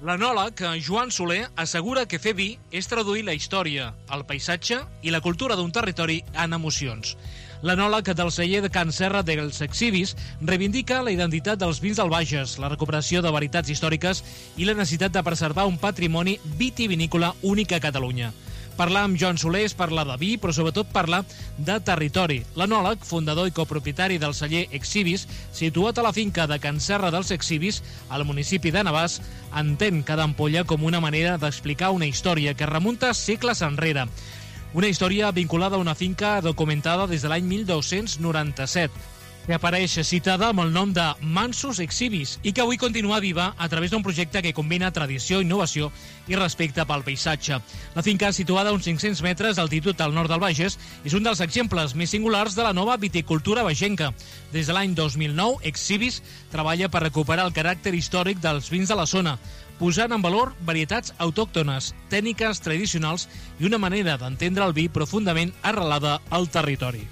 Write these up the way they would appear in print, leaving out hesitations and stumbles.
L'enòleg Joan Soler assegura que fer vi és traduir la història, el paisatge i la cultura d'un territori en emocions. L'enòleg del celler de Can Serra dels Exhibis reivindica la identitat dels vins del Bages, la recuperació de veritats històriques i la necessitat de preservar un patrimoni vitivinícola únic a Catalunya. Parlar amb Joan Soler és parlar de vi, però sobretot parlar de territori. L'enòleg, fundador i copropietari del celler Exhibis, situat a la finca de Can Serra dels Exhibis, al municipi de Navàs, entén cada ampolla com una manera d'explicar una història que remunta segles enrere. Una història vinculada a una finca documentada des de l'any 1297, que apareix citada amb el nom de Mansus Exhibis i que avui continua viva a través d'un projecte que combina tradició, innovació i respecte pel paisatge. La finca, situada a uns 500 metres d'altitud al nord del Bages, és un dels exemples més singulars de la nova viticultura bagenca. Des de l'any 2009, Exhibis treballa per recuperar el caràcter històric dels vins de la zona, posant en valor varietats autòctones, tècniques tradicionals i una manera d'entendre el vi profundament arrelada al territori.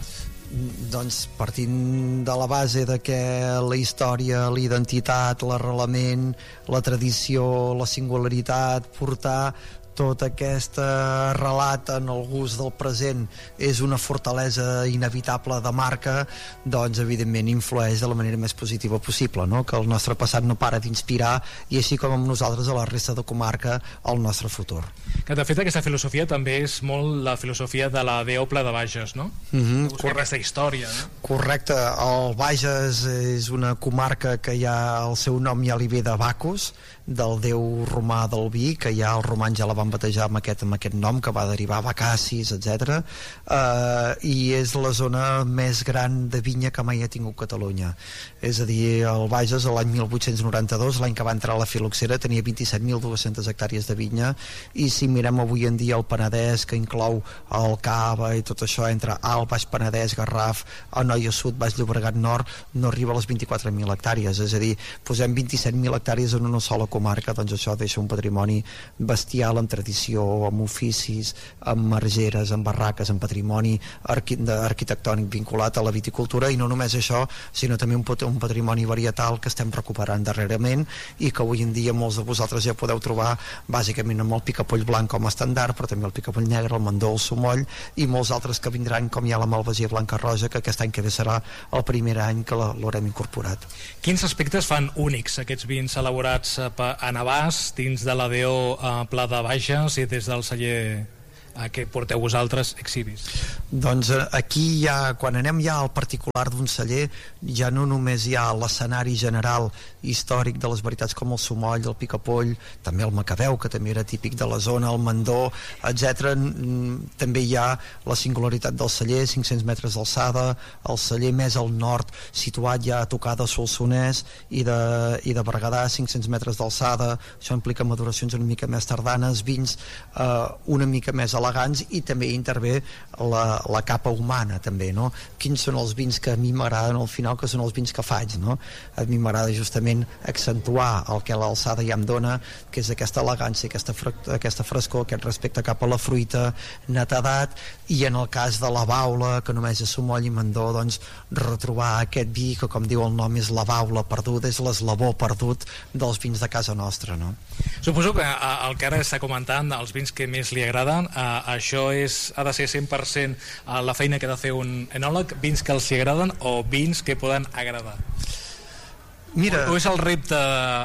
Doncs partint de la base de que la història, la identitat, l'arrelament, la tradició, la singularitat, portar tot aquest relat en el gust del present és una fortalesa inevitable de marca, doncs evidentment influeix de la manera més positiva possible, no? Que el nostre passat no para d'inspirar i així com amb nosaltres a la resta de comarca el nostre futur. Que de fet aquesta filosofia també és molt la filosofia de la Deople de Bages, no? Buscar aquesta història, no? Correcte, el Bages és una comarca que ja el seu nom ja li ve de Bacus, del déu romà del vi, que ja els romans ja la van batejar amb aquest nom, que va derivar a Bacacis, etc. I és la zona més gran de vinya que mai ha tingut Catalunya. És a dir, el Bages l'any 1892, l'any que va entrar la filoxera, tenia 27.200 hectàrees de vinya, i si mirem avui en dia el Penedès, que inclou el Cava i tot això, entre Alt, Baix Penedès, Garraf, Anoia Sud, Baix Llobregat Nord, no arriba a les 24.000 hectàrees. És a dir, posem 27.000 hectàrees en una sola comarca, doncs això deixa un patrimoni bestial en tradició, amb oficis, amb margeres, amb barraques, amb patrimoni arquitectònic vinculat a la viticultura, i no només això, sinó també un patrimoni varietal que estem recuperant darrerament i que avui en dia molts de vosaltres ja podeu trobar bàsicament amb el picapoll blanc com a estàndard, però també el picapoll negre, el mandó, el sumoll i molts altres que vindran, com ja la malvasia blanca roja, que aquest any que ve serà el primer any que l'haurem incorporat. Quins aspectes fan únics aquests vins elaborats a Navàs, dins de la DO Pla de Bages i des del celler que porteu vosaltres, Exhibis? Doncs aquí ja, quan anem ja al particular d'un celler, ja no només hi ha l'escenari general històric de les varietats com el sumoll, el picapoll, també el macabeu, que també era típic de la zona, el mandó, etc. També hi ha la singularitat del celler, 500 metres d'alçada, el celler més al nord, situat ja a tocar de Solsonès i de Berguedà, 500 metres d'alçada. Això implica maduracions una mica més tardanes, vins una mica més elegants, i també intervé la capa humana també, no? Quins són els vins que a mi m'agraden al final, que són els vins que faig, no? A mi m'agrada justament accentuar el que l'alçada ja em dona, que és aquesta elegància, aquesta frescor, aquest respecte cap a la fruita, netedat, i en el cas de la baula, que només és sumoll i mandó, doncs retrobar aquest vi que, com diu el nom, és la baula perduda, és l'eslabó perdut dels vins de casa nostra, no? Suposo que el que ara està comentant, els vins que més li agraden, això ha de ser 100% la feina que ha de fer un enòleg, vins que els hi agraden o vins que poden agradar? Mira, o és el repte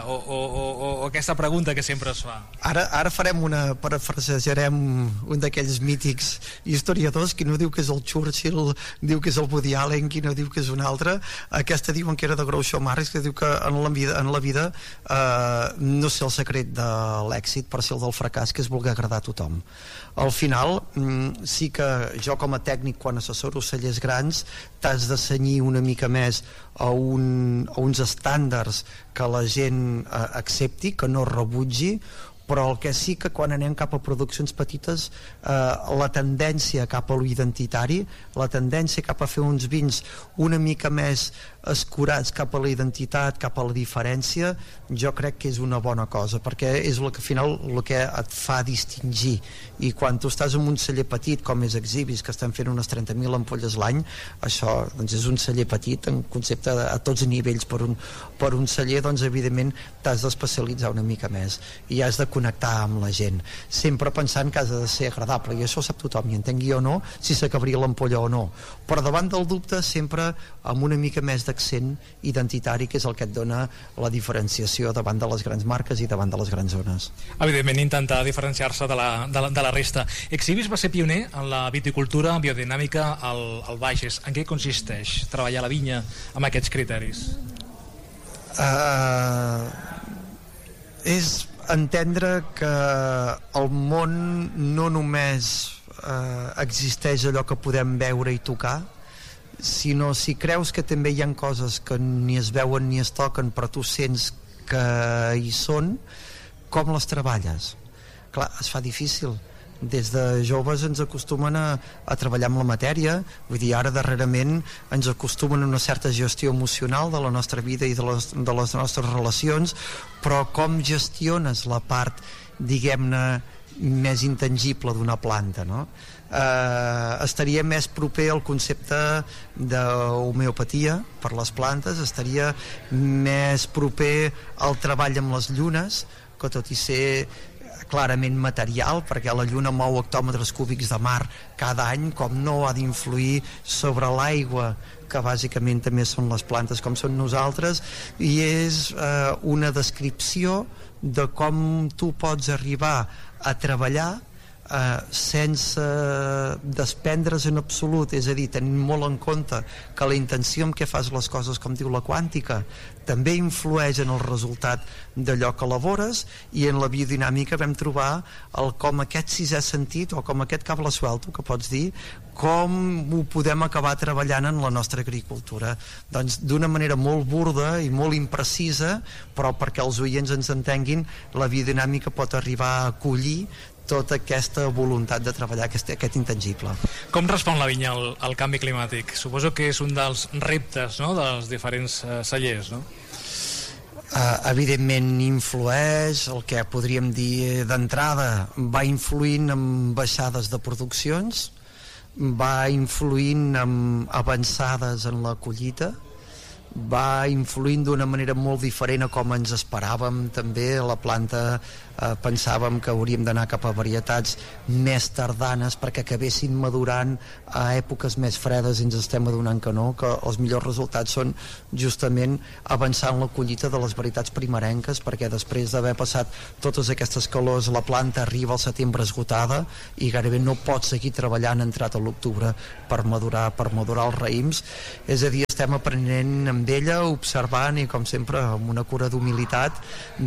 o aquesta pregunta que sempre es fa? Ara farem parafrasejarem un d'aquells mítics historiadors, qui no diu que és el Churchill, diu que és el Woody Allen, qui no diu que és un altre. Aquesta diuen que era de Groucho Marx, que diu que en la vida no sé el secret de l'èxit per ser el del fracàs, que és voler agradar a tothom. Al final sí que jo com a tècnic, quan assessoro cellers grans, t'has de cenyir una mica més a uns estàndards que la gent accepti, que no rebutgi, però el que sí que quan anem cap a produccions petites, la tendència cap a l'identitari, la tendència cap a fer uns vins una mica més escurats cap a la identitat, cap a la diferència, jo crec que és una bona cosa, perquè és el que al final el que et fa distingir. I quan tu estàs en un celler petit com és Exhibis, que estem fent unes 30.000 ampolles l'any, això doncs és un celler petit en concepte a tots nivells. Per un celler, doncs evidentment t'has d'especialitzar una mica més i has de connectar amb la gent, sempre pensant que has de ser agradable, i això sap tothom, i entengui o no si s'acabaria l'ampolla o no, però davant del dubte sempre amb una mica més d'accent identitari, que és el que et dona la diferenciació davant de les grans marques i davant de les grans zones. Evidentment, intentar diferenciar-se de la resta. Exhibis va ser pioner en la viticultura biodinàmica al Bages. En què consisteix treballar la vinya amb aquests criteris? És entendre que el món no només existeix allò que podem veure i tocar, sinó si creus que també hi ha coses que ni es veuen ni es toquen però tu sents que hi són, com les treballes? Clar, es fa difícil. Des de joves ens acostumen a treballar amb la matèria, vull dir, ara darrerament ens acostumen a una certa gestió emocional de la nostra vida i de les nostres relacions, però com gestiones la part, diguem-ne, més intangible d'una planta, no? Estaria més proper al concepte d'homeopatia per les plantes, estaria més proper al treball amb les llunes, que tot i ser clarament material, perquè la lluna mou hectòmetres cúbics de mar cada any, com no ha d'influir sobre l'aigua, que bàsicament també són les plantes com són nosaltres, i és una descripció de com tu pots arribar a treballar sense desprendre's en absolut, és a dir, tenint molt en compte que la intenció amb què fas les coses, com diu la quàntica, també influeix en el resultat d'allò que elabores, i en la biodinàmica vam trobar com aquest sisè sentit, o com aquest cable suelto que pots dir, com ho podem acabar treballant en la nostra agricultura. Doncs d'una manera molt burda i molt imprecisa, però perquè els oients ens entenguin, la biodinàmica pot arribar a acollir tota aquesta voluntat de treballar aquest intangible. Com respon la vinya al canvi climàtic? Suposo que és un dels reptes, no?, dels diferents cellers, no? Evidentment influeix, el que podríem dir d'entrada, va influint en baixades de produccions, va influint en avançades en la collita, va influint d'una manera molt diferent a com ens esperàvem. També la planta pensàvem que hauríem d'anar cap a varietats més tardanes perquè acabessin madurant a èpoques més fredes, i ens estem adonant que no, que els millors resultats són justament avançant la collita de les varietats primerenques, perquè després d'haver passat totes aquestes calors la planta arriba al setembre esgotada i gairebé no pot seguir treballant entrat a l'octubre per madurar els raïms. És a dir, estem aprenent amb ella, observant i com sempre amb una cura d'humilitat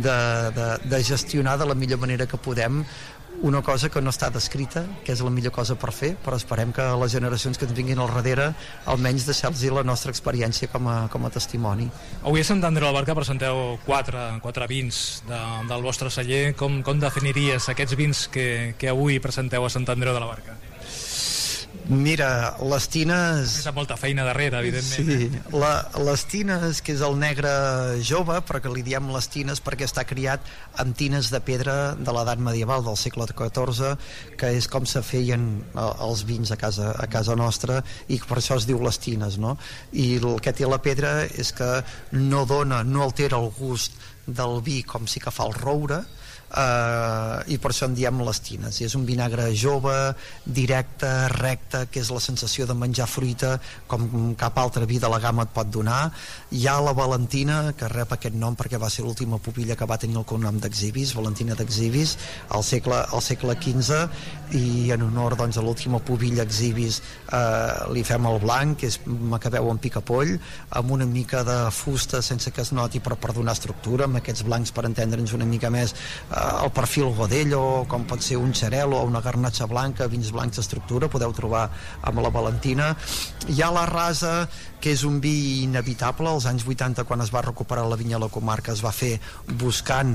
de gestionar de la millor manera que podem una cosa que no està descrita, que és la millor cosa per fer, però esperem que les generacions que ens vinguin al darrere almenys deixar-los la nostra experiència com a testimoni. Avui a Sant Andreu de la Barca presenteu quatre vins del vostre celler. Com definiries aquests vins que avui presenteu a Sant Andreu de la Barca? Mira, les tines... És molta feina darrere, evidentment. Sí, les tines, que és el negre jove, però que li diem les tines perquè està criat amb tines de pedra de l'edat medieval, del segle XIV, que és com se feien els vins a casa nostra, i per això es diu les tines, no? I el que té la pedra és que no altera el gust del vi com sí que fa el roure, i per això en diem les tines. I és un vinagre jove, directe, recte, que és la sensació de menjar fruita com cap altre vi de la gamma et pot donar. Hi ha la Valentina, que rep aquest nom perquè va ser l'última pupilla que va tenir el cognom d'Exhibis, Valentina d'Exhibis, al segle XV, i en honor, doncs, a l'última pupilla Exhibis li fem el blanc, que és macabeu amb picapoll, amb una mica de fusta sense que es noti, però per donar estructura, amb aquests blancs per entendre'ns una mica més el perfil Godello, com pot ser un Xarel o una garnatxa blanca, vins blancs d'estructura, podeu trobar amb la Valentina. Hi ha la Rasa, que és un vi inevitable. Als anys 80, quan es va recuperar la vinya a la comarca, es va fer buscant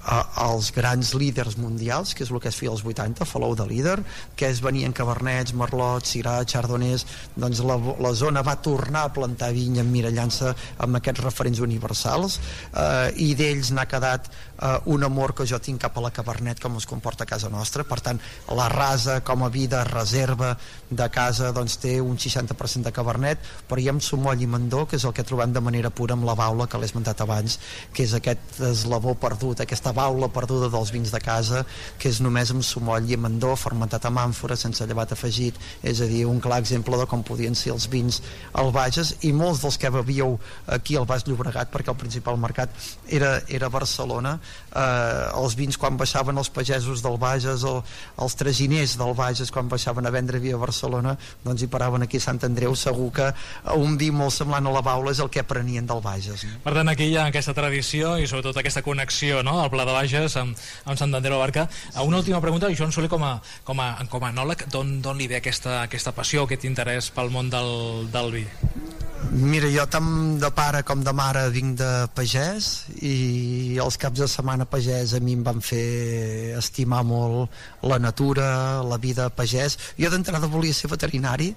els grans líders mundials, que és el que es feia als 80, Follow the Leader, que es venien cabernets, merlots, syrah, chardonnays. Doncs la zona va tornar a plantar vinya emmirallant-se amb aquests referents universals, i d'ells n'ha quedat un amor que jo tinc cap a la cabernet, com es comporta a casa nostra. Per tant, la rasa com a vi de reserva de casa doncs té un 60% de cabernet, però hi ha Somoll i Mandó, que és el que trobem de manera pura amb la baula que l'he esmentat abans, que és aquest eslabó perdut, aquesta baula perduda dels vins de casa, que és només amb Somoll i Mandó, fermentat amb àmfora, sense llevat afegit. És a dir, un clar exemple de com podien ser els vins al Bages, i molts dels que bevíeu aquí al Baix Llobregat, perquè el principal mercat era Barcelona. Els vins, quan baixaven els pagesos del Bages, els traginers del Bages, quan baixaven a vendre vi a Barcelona, doncs hi paraven aquí a Sant Andreu. Segur que un vi molt semblant a la baula és el que prenien del Bages. Per tant, aquí hi ha aquesta tradició i sobretot aquesta connexió, no?, al Pla de Bages amb Sant Andreu Barca. Una última pregunta, Joan Soler, com a enòleg, d'on li ve aquesta passió, aquest interès pel món del vi? Mira, jo tant de pare com de mare vinc de pagès, i els caps de setmana pagès a mi em van fer estimar molt la natura, la vida pagès. Jo d'entrada volia ser veterinari,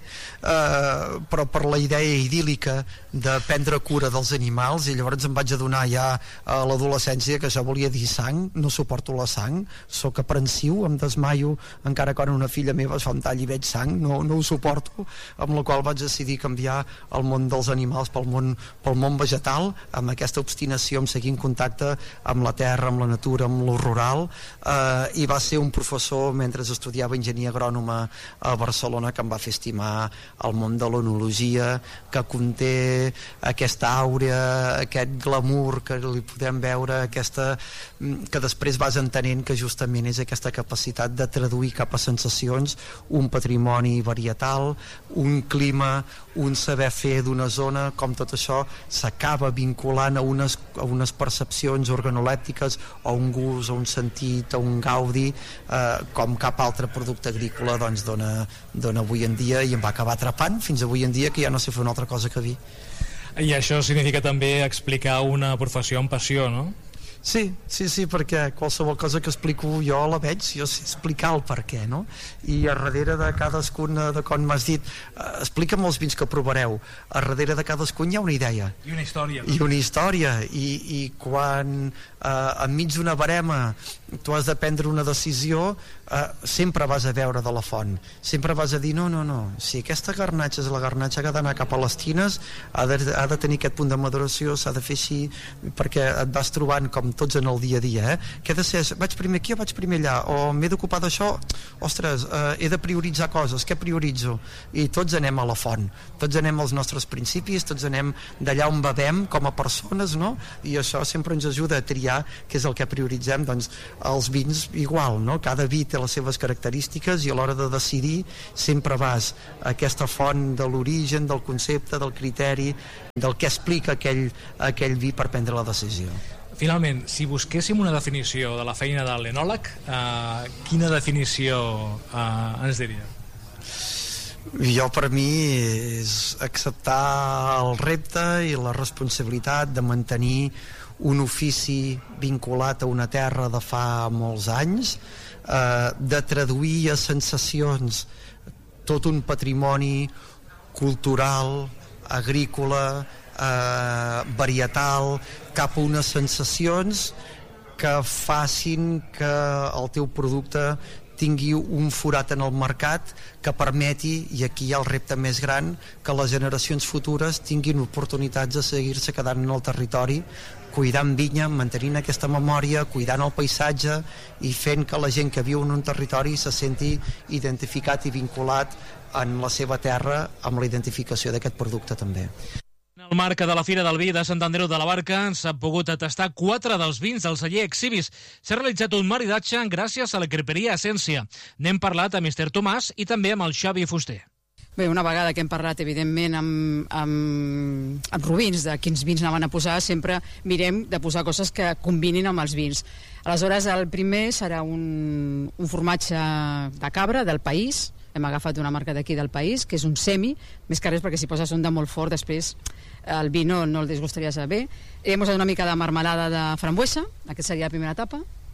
però per la idea idíl·lica de prendre cura dels animals, i llavors em vaig adonar ja a l'adolescència que això volia dir sang. No suporto la sang, sóc aprensiu, em desmaio encara quan una filla meva es fa un tall i veig sang, no ho suporto, amb la qual vaig decidir canviar el món dels animals pel món vegetal, amb aquesta obstinació, amb seguir en contacte amb la terra, amb la natura, amb lo rural, i va ser un professor mentre estudiava enginyeria agrònoma a Barcelona que em va fer estimar el món de l'onologia, que conté aquesta àurea, aquest glamour que li podem veure, que després vas entenent que justament és aquesta capacitat de traduir cap a sensacions un patrimoni varietal, un clima, un saber fer d'una zona, com tot això s'acaba vinculant a unes percepcions organolèptiques, o un gust, o un sentit, o un gaudi, com cap altre producte agrícola doncs dona avui en dia, i em va acabar atrapant fins avui en dia, que ja no sé fer una altra cosa que vi. I això significa també explicar una professió amb passió, no? Sí, perquè qualsevol cosa que explico jo la veig, jo sé explicar el per què, no? I a darrere de cadascun, de com m'has dit, explica'm els vins que provareu, a darrere de cadascun hi ha una idea. I una història. I una història, i quan enmig d'una barema tu has de prendre una decisió, sempre vas a veure de la font, sempre vas a dir no, si aquesta garnatxa és la garnatxa que ha d'anar cap a les tines, ha de tenir aquest punt de maduració, s'ha de fer així, perquè et vas trobant com tots en el dia a dia, que ha de ser, vaig primer aquí o vaig primer allà, o m'he d'ocupar d'això, ostres, he de prioritzar coses, què prioritzo? I tots anem a la font, tots anem als nostres principis, tots anem d'allà on bevem com a persones, no? I això sempre ens ajuda a triar què és el que prioritzem. Doncs els vins igual, no? Cada vi té les seves característiques, i a l'hora de decidir sempre vas a aquesta font de l'origen, del concepte, del criteri, del que explica aquell vi per prendre la decisió. Finalment, si busquéssim una definició de la feina de l'enòleg, quina definició ens diria? Jo, per mi, és acceptar el repte i la responsabilitat de mantenir un ofici vinculat a una terra de fa molts anys, de traduir a sensacions tot un patrimoni cultural, agrícola, varietal, cap a unes sensacions que facin que el teu producte tingui un forat en el mercat que permeti, i aquí hi ha el repte més gran, que les generacions futures tinguin oportunitats de seguir-se quedant en el territori, cuidant vinya, mantenint aquesta memòria, cuidant el paisatge i fent que la gent que viu en un territori se senti identificat i vinculat en la seva terra amb la identificació d'aquest producte també. En el marc de la Fira del Vi de Sant Andreu de la Barca s'ha pogut tastar 4 dels vins del celler Exhibis. S'ha realitzat un maridatge gràcies a la creperia Essència. N'hem parlat amb Esther Tomàs i també amb el Xavi Fuster. Bé, una vegada que hem parlat, evidentment, amb Rubins de quins vins anaven a posar, sempre mirem de posar coses que combinin amb els vins. Aleshores, el primer serà un formatge de cabra del País. Hem agafat una marca d'aquí del País, que és un semi, més que res perquè si poses un de molt fort, després el vi no el disgustaria saber. Hem usat una mica de marmelada de frambuesa, aquesta seria la primera etapa.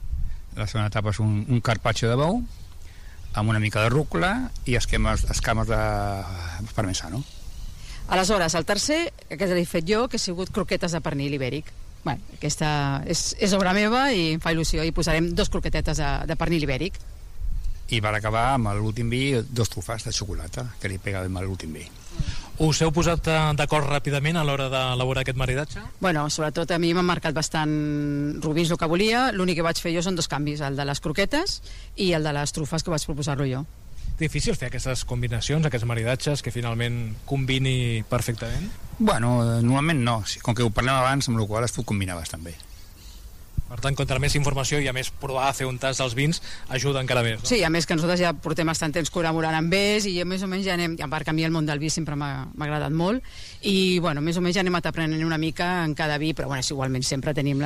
La segona etapa és un carpaccio de bou amb una mica de rúcula i escames de parmesano. Aleshores, el tercer, que l'he fet jo, que ha sigut croquetes de pernil ibèric. Bueno, aquesta és obra meva i em fa il·lusió, i posarem 2 croquetetes de pernil ibèric. I per acabar amb l'últim vi, 2 trufes de xocolata que li pega amb l'últim vi. Us heu posat d'acord ràpidament a l'hora d'elaborar aquest maridatge? Bueno, sobretot a mi m'ha marcat bastant Rubins el que volia. L'únic que vaig fer jo són 2 canvis, el de les croquetes i el de les trufes, que vaig proposar-lo jo. Difícil fer aquestes combinacions, aquests maridatges, que finalment combini perfectament? Bueno, normalment no, com que ho parlem abans, amb la qual es pot combinar bastant bé. Per tant, contra més informació i a més provar a fer un tast dels vins ajuda encara més, no? Sí, a més que nosaltres ja portem bastant temps col·laborant amb ells i més o menys ja anem, a part que a mi el món del vi sempre m'ha agradat molt i bueno, més o menys ja anem aprenent una mica en cada vi, però bueno, igualment sempre tenim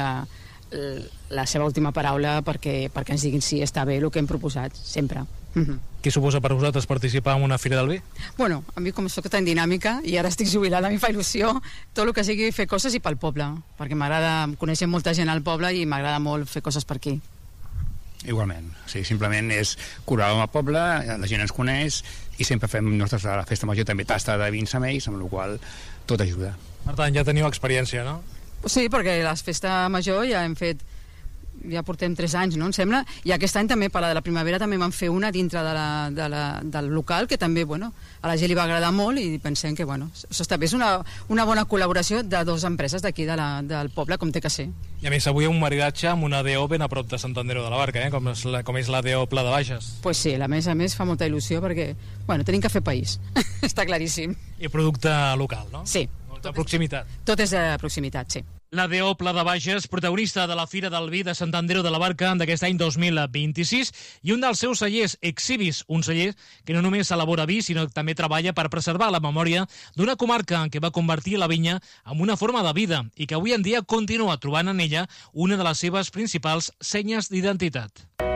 la seva última paraula perquè ens diguin si està bé el que hem proposat, sempre. Què suposa per vosaltres participar en una fira del vi? Bueno, a mi com soc tan dinàmica i ara estic jubilada, a mi fa il·lusió tot el que sigui fer coses i pel poble, perquè m'agrada conèixer molta gent al poble i m'agrada molt fer coses per aquí. Igualment, sí, simplement és curar el poble, la gent ens coneix i sempre fem nostres a la festa major també tasta de vins amb ells, amb la qual tot ajuda. Per tant, ja teniu experiència, no? Sí, perquè la festa major ja hem fet, ja portem 3 anys, no, em sembla, i aquest any també, per la de la primavera, també vam fer una dintre del local, que també, bueno, a la gent li va agradar molt i pensem que, bueno, això està bé, és una bona col·laboració de 2 empreses d'aquí del poble, com té que ser. I a més, avui un maridatge amb una DO ben a prop de Sant Andreu de la Barca, com és la DO Pla de Bages. Pues sí, a més fa molta il·lusió perquè, bueno, tenim que fer país, està claríssim. I producte local, no? Sí. De proximitat. Tot és de proximitat, sí. La DO Pla de Bages, protagonista de la Fira del Vi de Sant Andreu de la Barca d'aquest any 2026, i un dels seus cellers, Exhibis, un celler que no només elabora vi, sinó que també treballa per preservar la memòria d'una comarca que va convertir la vinya en una forma de vida i que avui en dia continua trobant en ella una de les seves principals senyes d'identitat.